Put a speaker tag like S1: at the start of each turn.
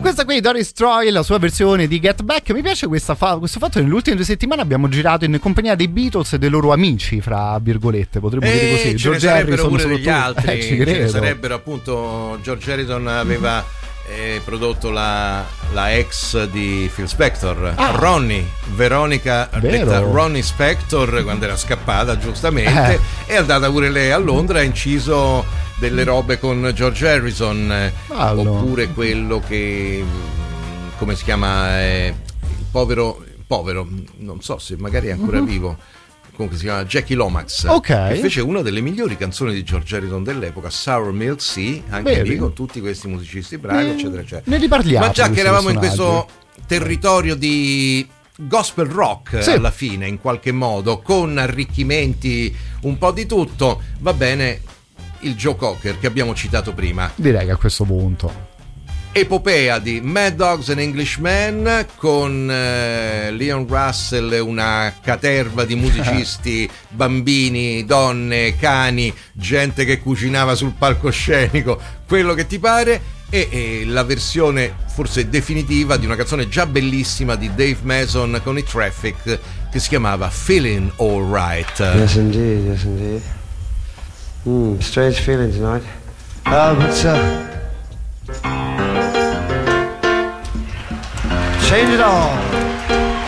S1: Questa qui, Doris Troy, la sua versione di Get Back. Mi piace questo fatto che nelle ultime 2 settimane abbiamo girato in compagnia dei Beatles e dei loro amici, fra virgolette, potremmo dire così.
S2: George Harrison, pure degli altri,
S1: ci credo.
S2: sarebbero appunto. George Harrison aveva prodotto la ex di Phil Spector, Ronnie, Veronica, detta Ronnie Spector, quando era scappata giustamente, è andata pure lei a Londra, ha inciso delle robe con George Harrison. Oppure quello che, come si chiama, il povero, non so se magari è ancora vivo, comunque si chiama Jackie Lomax, che fece una delle migliori canzoni di George Harrison dell'epoca, Sour Milk Sea, anche lì con tutti questi musicisti bravi, eccetera eccetera.
S1: Ne riparliamo.
S2: Ma già che eravamo in questo territorio di gospel rock, alla fine, in qualche modo, con arricchimenti, un po' di tutto, va bene il Joe Cocker che abbiamo citato prima.
S1: Direi che a questo punto
S2: epopea di Mad Dogs and Englishmen, con Leon Russell, una caterva di musicisti, bambini, donne, cani, gente che cucinava sul palcoscenico, quello che ti pare, e la versione forse definitiva di una canzone già bellissima di Dave Mason con i Traffic, che si chiamava Feeling Alright.
S3: Yes indeed, yes indeed. Strange feeling tonight. But change it all.